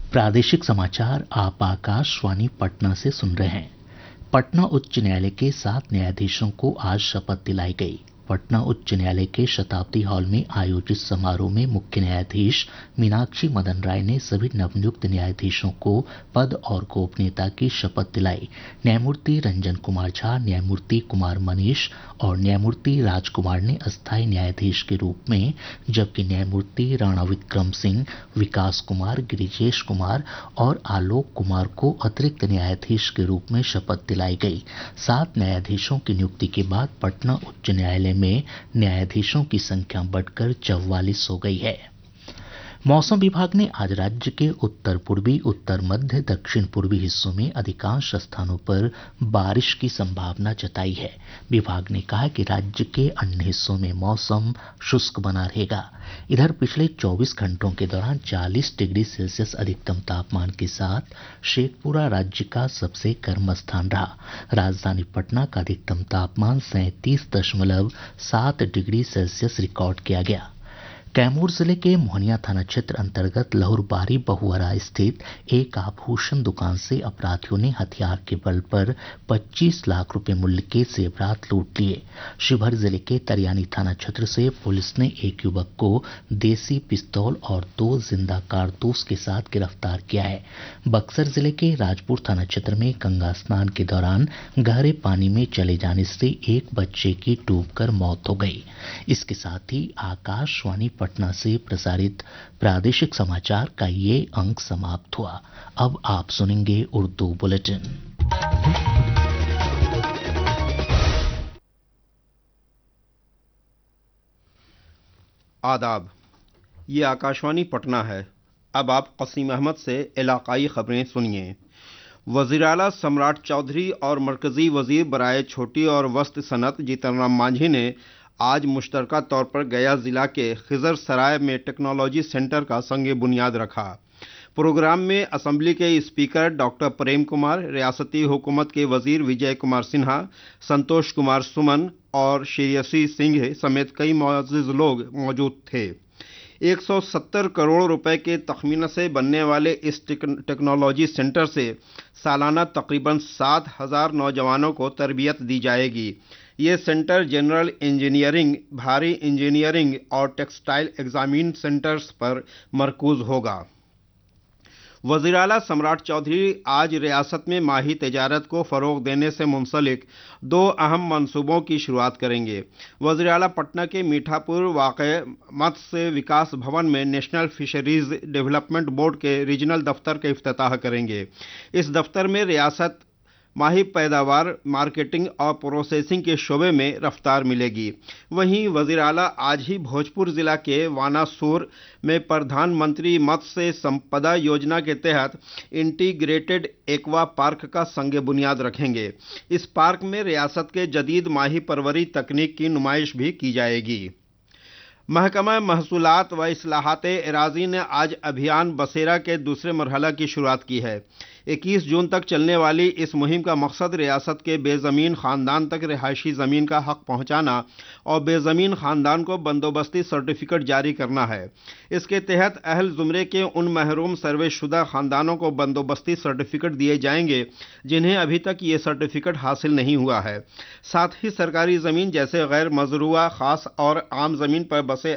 प्रादेशिक समाचार आप आकाशवाणी पटना से सुन रहे हैं। पटना उच्च न्यायालय के 7 न्यायाधीशों को आज शपथ दिलाई गई। पटना उच्च न्यायालय के शताब्दी हॉल में आयोजित समारोह में मुख्य न्यायाधीश मीनाक्षी मदन राय ने सभी नवनियुक्त न्यायाधीशों को पद और गोपनीयता की शपथ दिलाई। न्यायमूर्ति रंजन कुमार झा, न्यायमूर्ति कुमार मनीष और न्यायमूर्ति राजकुमार ने अस्थायी न्यायाधीश के रूप में, जबकि न्यायमूर्ति राणा विक्रम सिंह, विकास कुमार, गिरिजेश कुमार और आलोक कुमार को अतिरिक्त न्यायाधीश के रूप में शपथ दिलाई गई। 7 न्यायाधीशों की नियुक्ति के बाद पटना उच्च न्यायालय में न्यायाधीशों की संख्या बढ़कर 44 हो गई है। मौसम विभाग ने आज राज्य के उत्तर पूर्वी, उत्तर मध्य, दक्षिण पूर्वी हिस्सों में अधिकांश स्थानों पर बारिश की संभावना जताई है। विभाग ने कहा कि राज्य के अन्य हिस्सों में मौसम शुष्क बना रहेगा। इधर पिछले 24 घंटों के दौरान 40 डिग्री सेल्सियस अधिकतम तापमान के साथ शेखपुरा राज्य का सबसे गर्म स्थान रहा। राजधानी पटना का अधिकतम तापमान 37.7 डिग्री सेल्सियस रिकॉर्ड किया गया। कैमूर जिले के मोहनिया थाना क्षेत्र अंतर्गत लहुरबारी बहुअरा स्थित एक आभूषण दुकान से अपराधियों ने हथियार के बल पर 25 लाख रुपए मूल्य के जेवरात लूट लिए। शिवहर जिले के तरियानी थाना क्षेत्र से पुलिस ने एक युवक को देसी पिस्तौल और 2 जिंदा कारतूस के साथ गिरफ्तार किया है। बक्सर जिले के राजपुर थाना क्षेत्र में गंगा स्नान के दौरान गहरे पानी में चले जाने से एक बच्चे की डूबकर मौत हो गई। इसके साथ ही आकाशवाणी पटना से प्रसारित प्रादेशिक समाचार का ये अंक समाप्त हुआ। अब आप सुनेंगे उर्दू बुलेटिन। आदाब, ये आकाशवाणी पटना है। अब आप कसीम अहमद से इलाकाई खबरें सुनिए। वज़ीर-ए-आला सम्राट चौधरी और मरकज़ी वज़ीर बराए छोटी और वस्त सनत जीतन राम मांझी ने आज मुश्तरका तौर पर गया ज़िला के खिज़र सराय में टेक्नोलॉजी सेंटर का संग बुनियाद रखा। प्रोग्राम में असेंबली के स्पीकर डॉक्टर प्रेम कुमार, रियासती हुकूमत के वज़ीर विजय कुमार सिन्हा, संतोष कुमार सुमन और श्रेयसी सिंह समेत कई मुअज़्ज़िज़ लोग मौजूद थे। 170 करोड़ रुपए के तखमीना से बनने वाले इस टेक्नोलॉजी सेंटर से सालाना तकरीबन 7,000 नौजवानों को तरबियत दी जाएगी। ये सेंटर जनरल इंजीनियरिंग, भारी इंजीनियरिंग और टेक्सटाइल एग्जामिन सेंटर्स पर मरकूज होगा। वज़ीर-ए-आला सम्राट चौधरी आज रियासत में माही तजारत को फ़रोग़ देने से मुंसलिक 2 अहम मंसूबों की शुरुआत करेंगे। वज़ीर-ए-आला पटना के मीठापुर वाक़े मत्स्य विकास भवन में नेशनल फिशरीज़ डेवलपमेंट बोर्ड के रीजनल दफ्तर का इफ्तिताह करेंगे। इस दफ्तर में रियासत माही पैदावार, मार्केटिंग और प्रोसेसिंग के शोबे में रफ्तार मिलेगी। वहीं वज़ीर-ए-आला आज ही भोजपुर जिला के वानासूर में प्रधानमंत्री मत्स्य संपदा योजना के तहत इंटीग्रेटेड एक्वा पार्क का संग बुनियाद रखेंगे। इस पार्क में रियासत के जदीद माही परवरी तकनीक की नुमाइश भी की जाएगी। महकमा महसूलात व इस्लाहात एराज़ी ने आज अभियान बसेरा के दूसरे मरहला की शुरुआत की है। 21 जून तक चलने वाली इस मुहिम का मकसद रियासत के बेज़मीन ख़ानदान तक रिहायशी ज़मीन का हक़ पहुँचाना और बेज़मीन ख़ानदान को बंदोबस्ती सर्टिफिकेट जारी करना है। इसके तहत अहल ज़ुमरे के उन महरूम सर्वेशुदा ख़ानदानों को बंदोबस्ती सर्टिफिकेट दिए जाएंगे जिन्हें अभी तक ये सर्टिफिकेट हासिल नहीं हुआ है। साथ ही सरकारी ज़मीन जैसे गैर मज़रूआ, ख़ास और आम ज़मीन पर बसे